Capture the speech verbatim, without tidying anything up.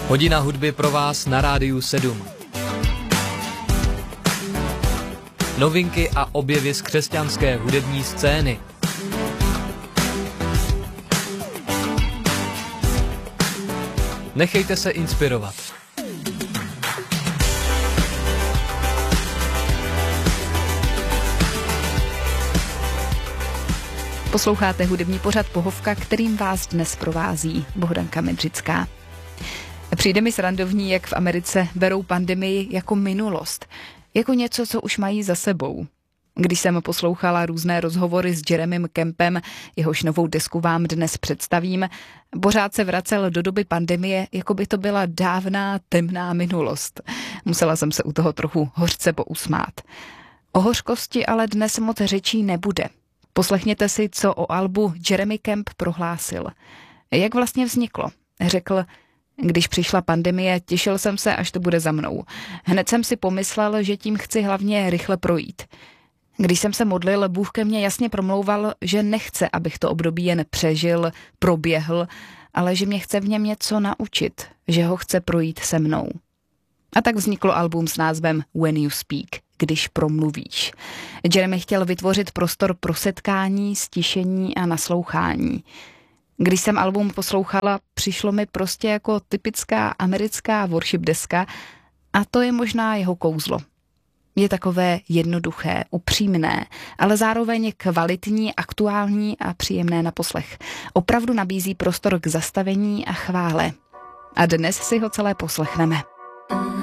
Hodina hudby pro vás na Rádiu sedm. Novinky a objevy z křesťanské hudební scény. Nechejte se inspirovat. Posloucháte hudební pořad Pohovka, kterým vás dnes provází Bohdanka Medřická. Přijde mi srandovní, jak v Americe berou pandemii jako minulost, jako něco, co už mají za sebou. Když jsem poslouchala různé rozhovory s Jeremym Kempem, jehož novou desku vám dnes představím, pořád se vracel do doby pandemie, jako by to byla dávná temná minulost. Musela jsem se u toho trochu hořce pousmát. O hořkosti ale dnes moc řečí nebude. Poslechněte si, co o albu Jeremy Kemp prohlásil. Jak vlastně vzniklo? Řekl: když přišla pandemie, těšil jsem se, až to bude za mnou. Hned jsem si pomyslel, že tím chci hlavně rychle projít. Když jsem se modlil, Bůh ke mně jasně promlouval, že nechce, abych to období jen přežil, proběhl, ale že mě chce v něm něco naučit, že ho chce projít se mnou. A tak vzniklo album s názvem When You Speak, když promluvíš. Jeremy chtěl vytvořit prostor pro setkání, stišení a naslouchání. Když jsem album poslouchala, přišlo mi prostě jako typická americká worship deska a to je možná jeho kouzlo. Je takové jednoduché, upřímné, ale zároveň kvalitní, aktuální a příjemné na poslech. Opravdu nabízí prostor k zastavení a chvále. A dnes si ho celé poslechneme.